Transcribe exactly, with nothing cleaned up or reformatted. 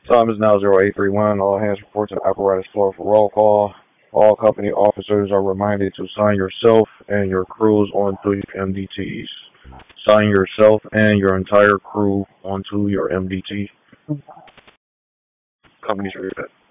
Time is now zero eight three one. All hands report to the apparatus floor for roll call. All company officers are reminded to sign yourself and your crews onto your M D Ts. Sign yourself and your entire crew onto your M D T. Company's reset.